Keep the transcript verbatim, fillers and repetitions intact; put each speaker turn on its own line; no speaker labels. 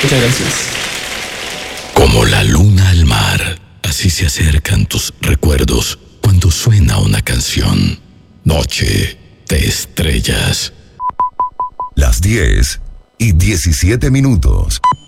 Muchas gracias.
Como la luna al mar, así se acercan tus recuerdos cuando suena una canción. Noche de estrellas.
Las diez y diecisiete minutos.